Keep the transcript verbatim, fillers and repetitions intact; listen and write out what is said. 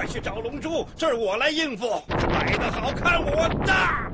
去找龙珠，这儿我来应付。摆得好看我的！